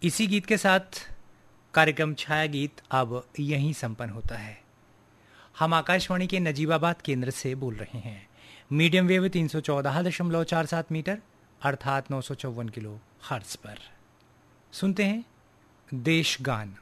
इसी गीत के साथ कार्यक्रम छाया गीत अब यहीं संपन्न होता है। हम आकाशवाणी के नजीबाबाद केंद्र से बोल रहे हैं। मीडियम वेव 314.47 मीटर अर्थात 954 किलो हर्ट्ज पर। सुनते हैं देश गान।